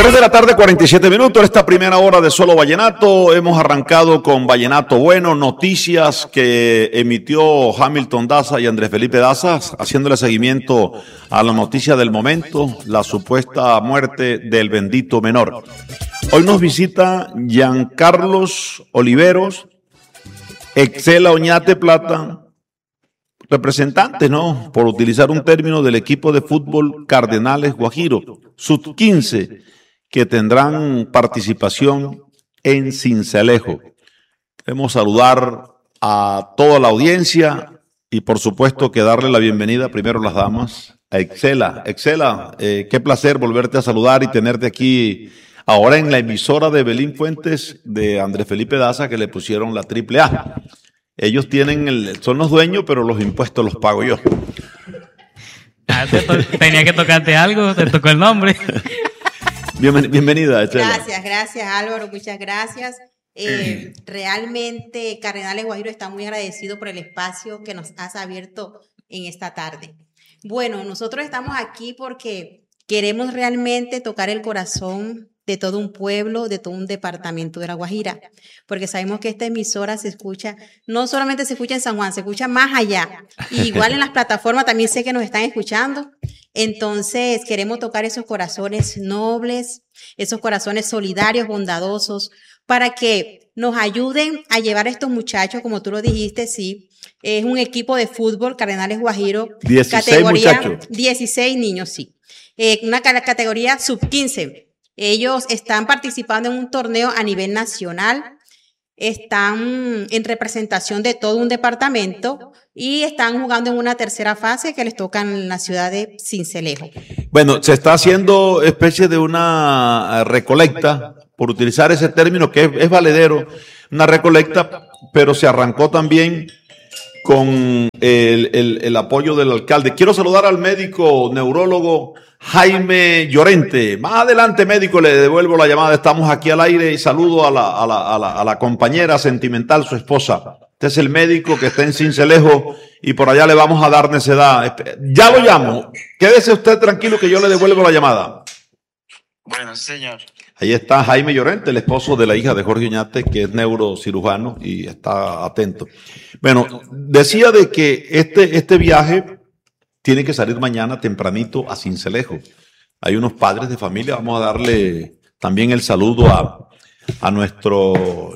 3 de la tarde, 47 minutos, esta primera hora de Solo Vallenato. Hemos arrancado con Vallenato Bueno, noticias que emitió Hamilton Daza y Andrés Felipe Daza, haciéndole seguimiento a la noticia del momento, la supuesta muerte del bendito menor. Hoy nos visita Giancarlos Oliveros, Excela Oñate Plata, representante, ¿no?, por utilizar un término, del equipo de fútbol Cardenales Guajiro, sub-15, que tendrán participación en Sincelejo. Queremos saludar a toda la audiencia y por supuesto que darle la bienvenida primero a las damas, a Excela. Excela, qué placer volverte a saludar y tenerte aquí ahora en la emisora de Belín Fuentes de Andrés Felipe Daza, que le pusieron la AAA. Ellos son los dueños, pero los impuestos los pago yo. Tenía que tocarte algo, te tocó el nombre. Bienvenida, Excela. Gracias Álvaro, muchas gracias. Realmente Cardenales Guajiro está muy agradecido por el espacio que nos has abierto en esta tarde. Bueno, nosotros estamos aquí porque queremos realmente tocar el corazón de todo un pueblo, de todo un departamento de La Guajira, porque sabemos que esta emisora se escucha, no solamente se escucha en San Juan, se escucha más allá. Y igual en las plataformas también sé que nos están escuchando. Entonces queremos tocar esos corazones nobles, esos corazones solidarios, bondadosos, para que nos ayuden a llevar a estos muchachos, como tú lo dijiste, sí. Es un equipo de fútbol, Cardenales Guajiro. 16 muchachos. 16 niños, sí. Una categoría sub-15. Ellos están participando en un torneo a nivel nacional, están en representación de todo un departamento y están jugando en una tercera fase que les toca en la ciudad de Sincelejo. Bueno, se está haciendo especie de una recolecta, por utilizar ese término que es valedero, una recolecta, pero se arrancó también con el apoyo del alcalde. Quiero saludar al médico neurólogo Jaime Llorente. Más adelante, médico, le devuelvo la llamada. Estamos aquí al aire y saludo a la compañera sentimental, su esposa. Este es el médico que está en Sincelejo y por allá le vamos a dar necedad. Ya lo llamo. Quédese usted tranquilo que yo le devuelvo la llamada. Bueno, señor. Ahí está Jaime Llorente, el esposo de la hija de Jorge Oñate, que es neurocirujano y está atento. Bueno, decía de que este viaje tiene que salir mañana tempranito a Sincelejo. Hay unos padres de familia, vamos a darle también el saludo a nuestro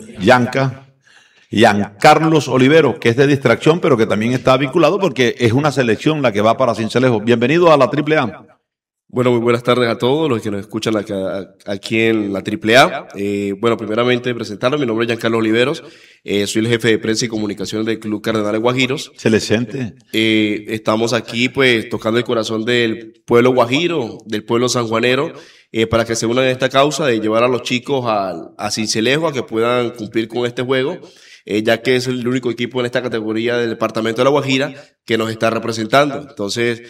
Giancarlos Olivero, que es de distracción, pero que también está vinculado porque es una selección la que va para Sincelejo. Bienvenido a la AAA. Bueno, muy buenas tardes a todos los que nos escuchan aquí en la AAA. Bueno, primeramente presentarme, mi nombre es Giancarlos Oliveros, soy el jefe de prensa y comunicación del Club Cardenales Guajiros. Excelente. Estamos aquí pues tocando el corazón del pueblo guajiro, del pueblo sanjuanero, para que se unan en esta causa de llevar a los chicos a Sincelejo a que puedan cumplir con este juego, ya que es el único equipo en esta categoría del departamento de La Guajira que nos está representando. Entonces,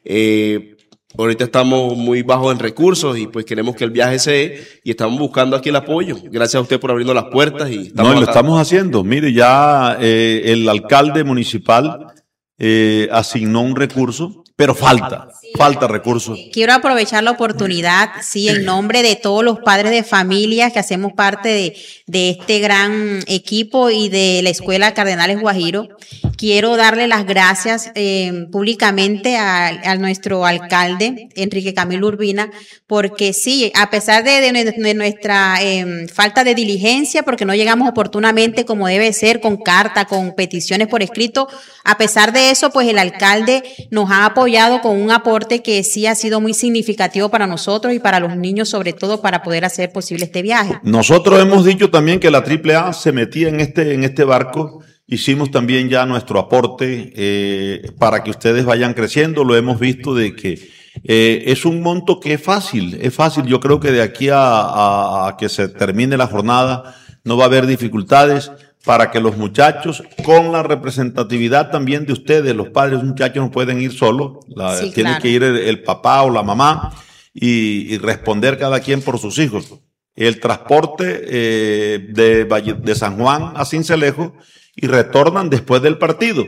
ahorita estamos muy bajos en recursos y pues queremos que el viaje se dé y estamos buscando aquí el apoyo. Gracias a usted por abrirnos las puertas. Y lo estamos haciendo. Mire, ya el alcalde municipal asignó un recurso, pero falta recursos. Quiero aprovechar la oportunidad, sí, en nombre de todos los padres de familia que hacemos parte de este gran equipo y de la Escuela Cardenales Guajiro. Quiero darle las gracias públicamente a nuestro alcalde, Enrique Camilo Urbina, porque sí, a pesar de nuestra falta de diligencia, porque no llegamos oportunamente como debe ser, con carta, con peticiones por escrito, a pesar de eso, pues el alcalde nos ha apoyado con un aporte que sí ha sido muy significativo para nosotros y para los niños, sobre todo para poder hacer posible este viaje. Nosotros hemos dicho también que la AAA se metía en este barco. Hicimos también ya nuestro aporte para que ustedes vayan creciendo. Lo hemos visto de que es un monto que es fácil. Yo creo que de aquí a que se termine la jornada no va a haber dificultades para que los muchachos, con la representatividad también de ustedes, los padres, los muchachos no pueden ir solos. Sí, tiene claro. que ir el papá o la mamá y responder cada quien por sus hijos. El transporte de San Juan a Sincelejo y retornan después del partido.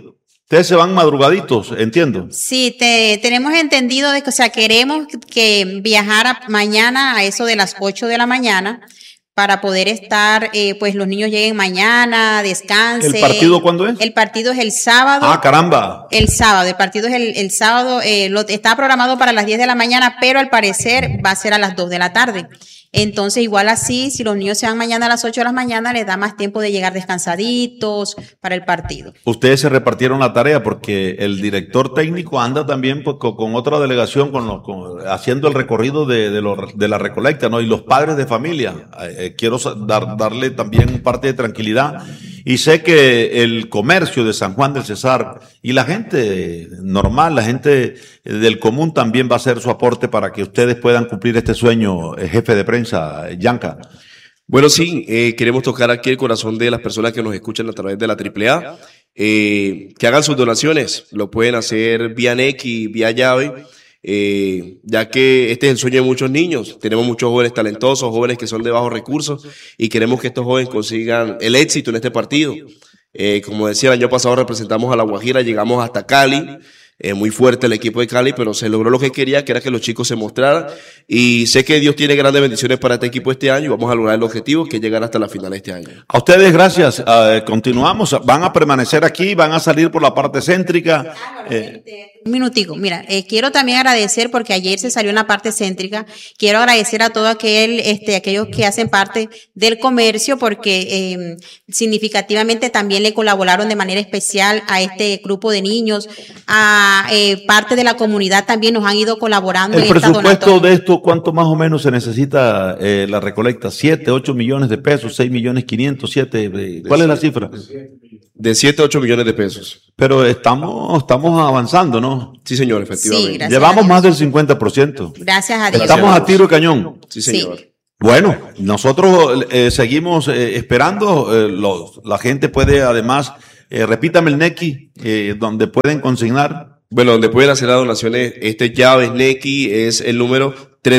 Ustedes se van madrugaditos, entiendo. Sí, tenemos entendido de que, o sea, queremos que viajar mañana a eso de las 8 de la mañana para poder estar, pues los niños lleguen mañana, descansen. ¿El partido cuándo es? El partido es el sábado. Ah, caramba. El sábado, el partido es el sábado, está programado para las 10 de la mañana, pero al parecer va a ser a las 2 de la tarde. Entonces, igual así, si los niños se van mañana a las 8 de la mañana, les da más tiempo de llegar descansaditos para el partido. Ustedes se repartieron la tarea porque el director técnico anda también pues, con otra delegación haciendo el recorrido de la recolecta, ¿no? Y los padres de familia. Quiero darle también parte de tranquilidad. Y sé que el comercio de San Juan del Cesar y la gente normal, la gente del común también va a hacer su aporte para que ustedes puedan cumplir este sueño, jefe de prensa, Yanka. Bueno, sí, queremos tocar aquí el corazón de las personas que nos escuchan a través de la AAA, que hagan sus donaciones, lo pueden hacer vía Nequi, vía llave, ya que este es el sueño de muchos niños. Tenemos muchos jóvenes talentosos, jóvenes que son de bajos recursos y queremos que estos jóvenes consigan el éxito en este partido. Como decía, el año pasado representamos a La Guajira, llegamos hasta Cali. Muy fuerte el equipo de Cali, pero se logró lo que quería, que era que los chicos se mostraran, y sé que Dios tiene grandes bendiciones para este equipo este año y vamos a lograr el objetivo, que es llegar hasta la final este año. A ustedes gracias, continuamos, van a permanecer aquí, van a salir por la parte céntrica. Un minutico, mira, quiero también agradecer porque ayer se salió en la parte céntrica, quiero agradecer a todos aquellos que hacen parte del comercio porque significativamente también le colaboraron de manera especial a este grupo de niños, parte de la comunidad también nos han ido colaborando. El presupuesto de esto, ¿cuánto más o menos se necesita la recolecta? 7, 8 millones de pesos, 6 millones 500, 7, ¿cuál es la cifra? De 7 a 8 millones de pesos. Pero estamos avanzando, ¿no? Sí, señor, efectivamente. Sí, llevamos más del 50%. Gracias a Dios. Estamos a tiro de cañón. Sí, señor. Sí. Bueno, nosotros seguimos esperando. La gente puede además, repítame el Nequi, donde pueden consignar. Bueno, donde pueden hacer las donaciones, llaves Nequi es el número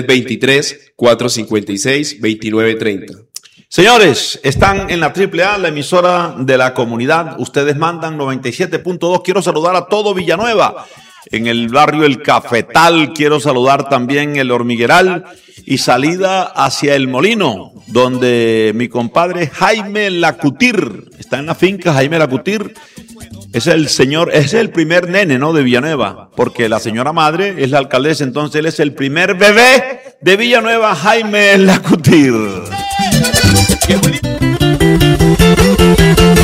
323-456-2930. Señores, están en la AAA, la emisora de la comunidad. Ustedes mandan 97.2. Quiero saludar a todo Villanueva. En el barrio El Cafetal, quiero saludar también el Hormigueral y salida hacia El Molino, donde mi compadre Jaime Lacutir está en la finca. Jaime Lacutir es el primer nene, ¿no? De Villanueva, porque la señora madre es la alcaldesa, entonces él es el primer bebé de Villanueva, Jaime Lacutir.